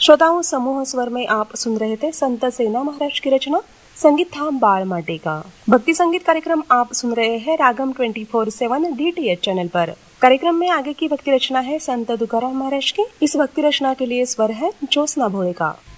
श्रोताओं, समूह स्वर में आप सुन रहे थे संत सेना महाराज की रचना। संगीत था बाल माटे का। भक्ति संगीत कार्यक्रम आप सुन रहे हैं रागम 24/7 DTH चैनल पर। कार्यक्रम में आगे की भक्ति रचना है संत तुकाराम महाराज की। इस भक्ति रचना के लिए स्वर है ज्योत्सना भोळे का।